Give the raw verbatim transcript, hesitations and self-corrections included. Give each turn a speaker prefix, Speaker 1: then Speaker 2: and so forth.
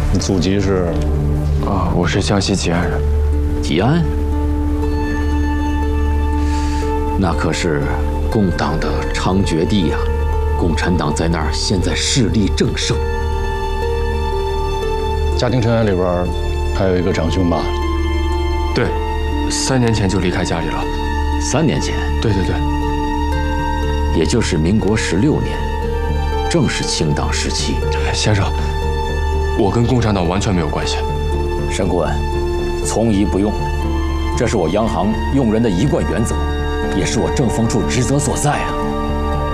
Speaker 1: 你祖籍是？
Speaker 2: 啊，我是江西吉安人。
Speaker 3: 吉安？那可是共党的猖獗地呀！共产党在那儿现在势力正盛。
Speaker 1: 家庭成员里边还有一个长兄吧？
Speaker 2: 对，三年前就离开家里了。
Speaker 3: 三年前？
Speaker 2: 对对对。
Speaker 3: 也就是民国十六年，正是清党时期。
Speaker 2: 先生，我跟共产党完全没有关系。
Speaker 3: 沈顾问，从宜不用，这是我央行用人的一贯原则，也是我政风处职责所在啊。